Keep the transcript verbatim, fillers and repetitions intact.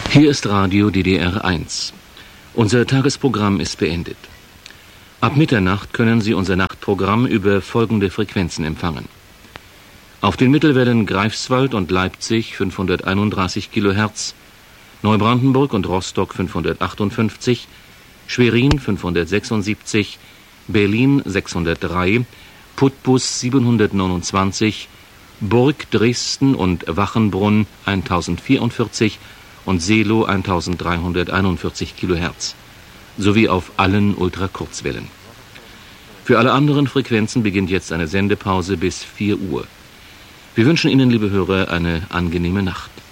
Hier ist Radio D D R eins. Unser Tagesprogramm ist beendet. Ab Mitternacht können Sie unser Nachtprogramm über folgende Frequenzen empfangen. Auf den Mittelwellen Greifswald und Leipzig fünfhunderteinunddreißig Kilohertz, Neubrandenburg und Rostock fünfhundertachtundfünfzig, Schwerin fünfhundertsechsundsiebzig, Berlin sechshundertdrei, Putbus siebenhundertneunundzwanzig, Burg, Dresden und Wachenbrunn tausendvierundvierzig und Seelow eintausenddreihunderteinundvierzig Kilohertz, sowie auf allen Ultrakurzwellen. Für alle anderen Frequenzen beginnt jetzt eine Sendepause bis vier Uhr. Wir wünschen Ihnen, liebe Hörer, eine angenehme Nacht.